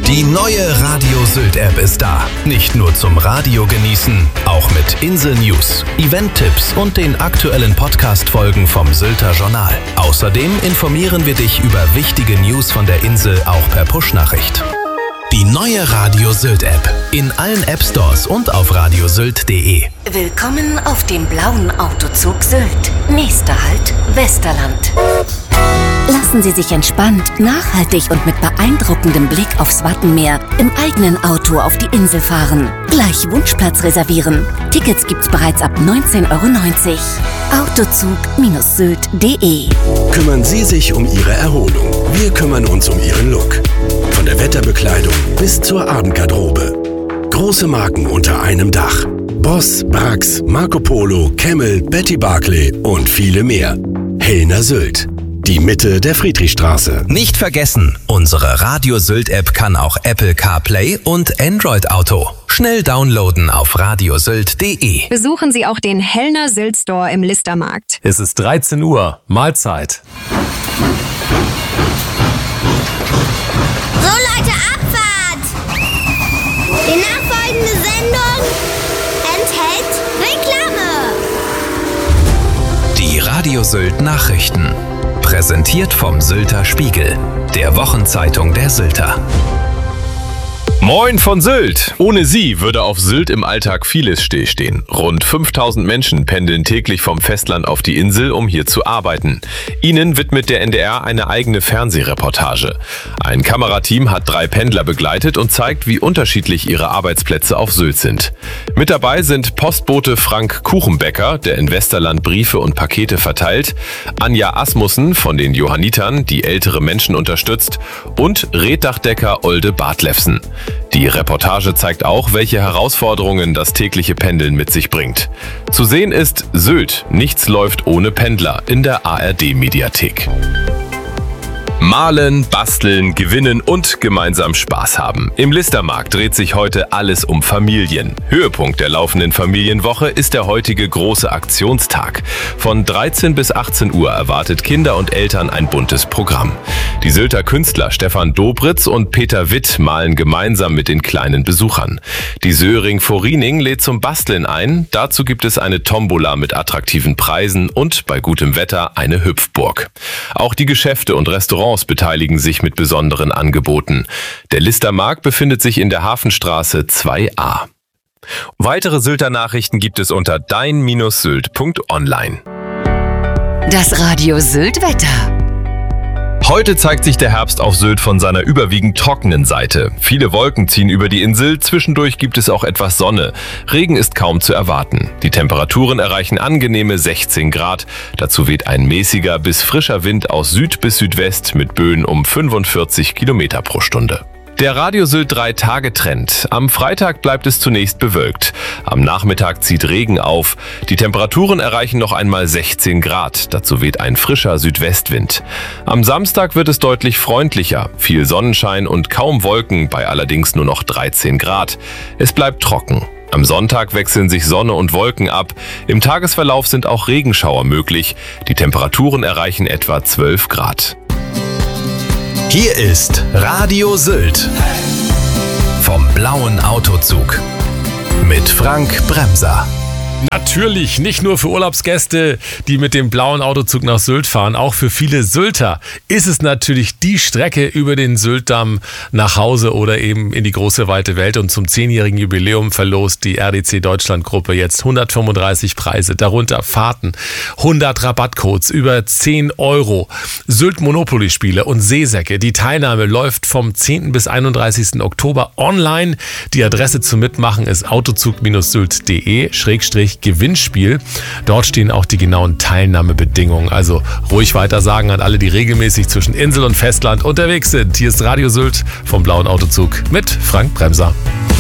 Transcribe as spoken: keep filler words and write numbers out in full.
Die neue Radio Sylt App ist da. Nicht nur zum Radio genießen, auch mit Insel-News, Event-Tipps und den aktuellen Podcast-Folgen vom Sylter Journal. Außerdem informieren wir dich über wichtige News von der Insel auch per Push-Nachricht. Die neue Radio Sylt App. In allen App Stores und auf radiosylt punkt de. Willkommen auf dem blauen Autozug Sylt. Nächster Halt, Westerland. Lassen Sie sich entspannt, nachhaltig und mit beeindruckendem Blick aufs Wattenmeer im eigenen Auto auf die Insel fahren. Gleich Wunschplatz reservieren. Tickets gibt's bereits ab neunzehn Euro neunzig. autozug Sylt punkt de. Kümmern Sie sich um Ihre Erholung. Wir kümmern uns um Ihren Look. Von der Wetterbekleidung bis zur Abendgarderobe. Große Marken unter einem Dach. Boss, Brax, Marco Polo, Camel, Betty Barclay und viele mehr. Hellner Sylt. Die Mitte der Friedrichstraße. Nicht vergessen, unsere Radio Sylt App kann auch Apple CarPlay und Android Auto. Schnell downloaden auf radiosylt punkt de. Besuchen Sie auch den Hellner Sylt Store im Listermarkt. Es ist dreizehn Uhr, Mahlzeit. So Leute, Abfahrt! Die nachfolgende Sendung enthält Reklame. Die Radio Sylt Nachrichten. Präsentiert vom Sylter Spiegel, der Wochenzeitung der Sylter. Moin von Sylt! Ohne sie würde auf Sylt im Alltag vieles stillstehen. Rund fünftausend Menschen pendeln täglich vom Festland auf die Insel, um hier zu arbeiten. Ihnen widmet der N D R eine eigene Fernsehreportage. Ein Kamerateam hat drei Pendler begleitet und zeigt, wie unterschiedlich ihre Arbeitsplätze auf Sylt sind. Mit dabei sind Postbote Frank Kuchenbecker, der in Westerland Briefe und Pakete verteilt, Anja Asmussen von den Johannitern, die ältere Menschen unterstützt, und Reetdachdecker Olde Bartlefsen. Die Reportage zeigt auch, welche Herausforderungen das tägliche Pendeln mit sich bringt. Zu sehen ist Sylt, nichts läuft ohne Pendler in der A R D-Mediathek. Malen, basteln, gewinnen und gemeinsam Spaß haben. Im Listermarkt dreht sich heute alles um Familien. Höhepunkt der laufenden Familienwoche ist der heutige große Aktionstag. Von dreizehn bis achtzehn Uhr erwartet Kinder und Eltern ein buntes Programm. Die Sylter Künstler Stefan Dobritz und Peter Witt malen gemeinsam mit den kleinen Besuchern. Die Söring Voriening lädt zum Basteln ein. Dazu gibt es eine Tombola mit attraktiven Preisen und bei gutem Wetter eine Hüpfburg. Auch die Geschäfte und Restaurants beteiligen sich mit besonderen Angeboten. Der Listermarkt befindet sich in der Hafenstraße zwei a. Weitere Sylter Nachrichten gibt es unter dein Sylt punkt online. Das Radio Sylt Wetter. Heute zeigt sich der Herbst auf Sylt von seiner überwiegend trockenen Seite. Viele Wolken ziehen über die Insel, zwischendurch gibt es auch etwas Sonne. Regen ist kaum zu erwarten. Die Temperaturen erreichen angenehme sechzehn Grad. Dazu weht ein mäßiger bis frischer Wind aus Süd bis Südwest mit Böen um fünfundvierzig Kilometer pro Stunde. Der Radio Sylt drei Tage Trend. Am Freitag bleibt es zunächst bewölkt. Am Nachmittag zieht Regen auf. Die Temperaturen erreichen noch einmal sechzehn Grad. Dazu weht ein frischer Südwestwind. Am Samstag wird es deutlich freundlicher. Viel Sonnenschein und kaum Wolken, bei allerdings nur noch dreizehn Grad. Es bleibt trocken. Am Sonntag wechseln sich Sonne und Wolken ab. Im Tagesverlauf sind auch Regenschauer möglich. Die Temperaturen erreichen etwa zwölf Grad. Hier ist Radio Sylt vom blauen Autozug mit Frank Bremser. Natürlich nicht nur für Urlaubsgäste, die mit dem blauen Autozug nach Sylt fahren, auch für viele Sylter ist es natürlich die Strecke über den Syltdamm nach Hause oder eben in die große weite Welt. Und zum zehnjährigen Jubiläum verlost die R D C Deutschland Gruppe jetzt hundertfünfunddreißig Preise, darunter Fahrten, hundert Rabattcodes, über zehn Euro, Sylt Monopoly Spiele und Seesäcke. Die Teilnahme läuft vom zehnten bis einunddreißigsten Oktober online. Die Adresse zum Mitmachen ist autozug Sylt punkt de Schrägstrich Gewinnspiel. Dort stehen auch die genauen Teilnahmebedingungen. Also ruhig weiter sagen an alle, die regelmäßig zwischen Insel und Festland unterwegs sind. Hier ist Radio Sylt vom blauen Autozug mit Frank Bremser.